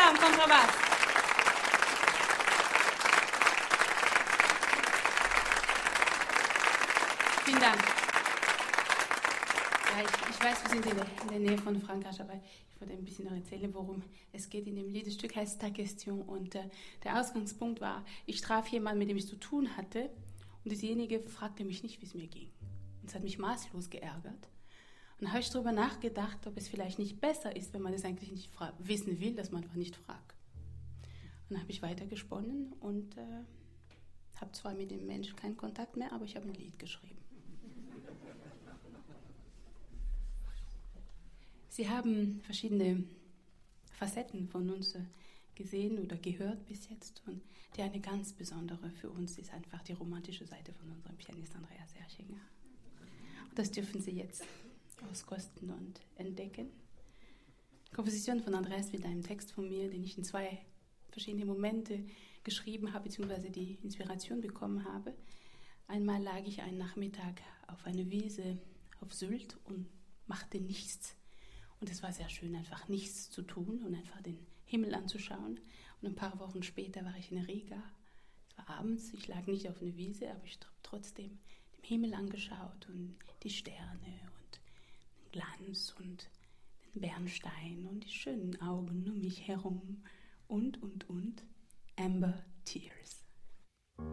am Kontrabass. Vielen Dank. Ja, ich weiß, wir sind in der Nähe von Frankreich, aber ich wollte ein bisschen noch erzählen, worum es geht in dem Lied. Das Stück heißt Ta Question und der Ausgangspunkt war, ich traf jemanden, mit dem ich zu tun hatte und diesjenige fragte mich nicht, wie es mir ging. Und es hat mich maßlos geärgert. Und dann habe ich darüber nachgedacht, ob es vielleicht nicht besser ist, wenn man es eigentlich nicht wissen will, dass man einfach nicht fragt. Und dann habe ich weitergesponnen und habe zwar mit dem Menschen keinen Kontakt mehr, aber ich habe ein Lied geschrieben. Sie haben verschiedene Facetten von uns gesehen oder gehört bis jetzt. Und die eine ganz besondere für uns ist einfach die romantische Seite von unserem Pianist Andreas Erchinger. Und das dürfen Sie jetzt auskosten und entdecken. Die Komposition von Andreas mit einem Text von mir, den ich in 2 verschiedene Momente geschrieben habe, beziehungsweise die Inspiration bekommen habe. Einmal lag ich einen Nachmittag auf einer Wiese auf Sylt und machte nichts. Und es war sehr schön, einfach nichts zu tun und einfach den Himmel anzuschauen. Und ein paar Wochen später war ich in Riga. Es war abends, ich lag nicht auf einer Wiese, aber ich habe trotzdem den Himmel angeschaut und die Sterne und den Glanz und den Bernstein und die schönen Augen um mich herum und. Amber Tears.